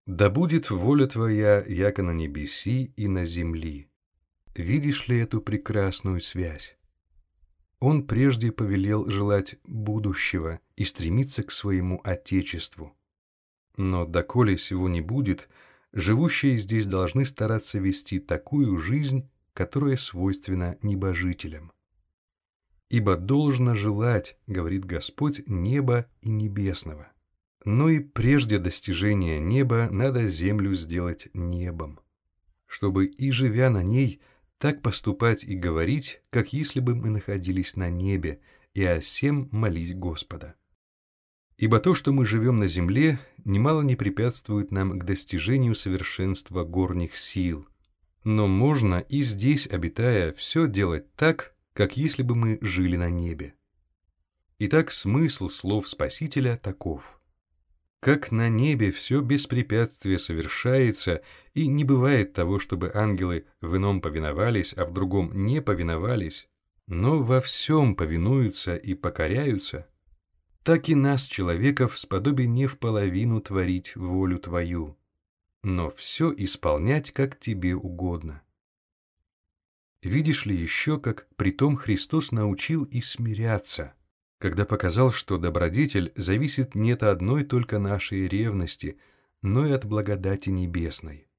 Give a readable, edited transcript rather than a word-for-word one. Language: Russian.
Да будет воля Твоя, яко на небеси и на земли. Видишь ли эту прекрасную связь? Он прежде повелел желать будущего и стремиться к своему Отечеству. Но доколе сего не будет, живущие здесь должны стараться вести такую жизнь, которая свойственна небожителям. «Ибо должно желать, — говорит Господь, — неба и небесного. Но и прежде достижения неба надо землю сделать небом, чтобы и живя на ней, так поступать и говорить, как если бы мы находились на небе, и о сем молить Господа. Ибо то, что мы живем на земле, немало не препятствует нам к достижению совершенства горних сил, но можно и здесь, обитая, все делать так, как если бы мы жили на небе. Итак, смысл слов Спасителя таков. Как на небе все без препятствия совершается, и не бывает того, чтобы ангелы в ином повиновались, а в другом не повиновались, но во всем повинуются и покоряются, так и нас, человеков, сподоби не вполовину творить волю Твою, но все исполнять, как Тебе угодно. Видишь ли еще, как притом Христос научил и смиряться, когда показал, что добродетель зависит не от одной только нашей ревности, но и от благодати небесной.